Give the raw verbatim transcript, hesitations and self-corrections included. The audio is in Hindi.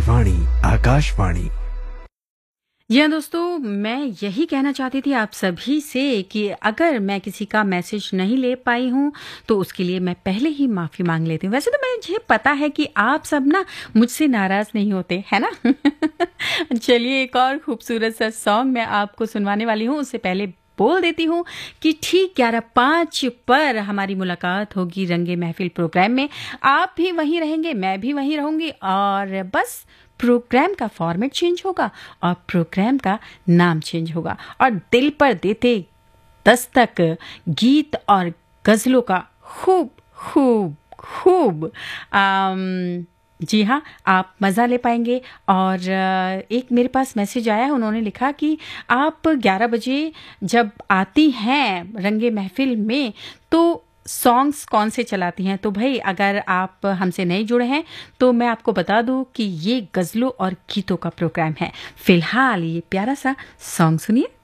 वाणी आकाशवाणी। जी हाँ दोस्तों, मैं यही कहना चाहती थी आप सभी से कि अगर मैं किसी का मैसेज नहीं ले पाई हूँ तो उसके लिए मैं पहले ही माफ़ी मांग लेती हूँ। वैसे तो मुझे पता है कि आप सब ना मुझसे नाराज़ नहीं होते, है ना? चलिए, एक और खूबसूरत सा सॉन्ग मैं आपको सुनवाने वाली हूँ। उससे पहले बोल देती हूँ कि ठीक ग्यारह पाँच पर हमारी मुलाकात होगी रंगे महफिल प्रोग्राम में। आप भी वहीं रहेंगे, मैं भी वहीं रहूँगी और बस प्रोग्राम का फॉर्मेट चेंज होगा और प्रोग्राम का नाम चेंज होगा और दिल पर देते दस्तक गीत और गज़लों का खूब खूब खूब आम, जी हाँ, आप मज़ा ले पाएंगे। और एक मेरे पास मैसेज आया है, उन्होंने लिखा कि आप ग्यारह बजे जब आती हैं रंगे महफिल में तो सॉन्ग्स कौन से चलाती हैं। तो भाई, अगर आप हमसे नहीं जुड़े हैं तो मैं आपको बता दूं कि ये गज़लों और गीतों का प्रोग्राम है। फिलहाल ये प्यारा सा सॉन्ग सुनिए।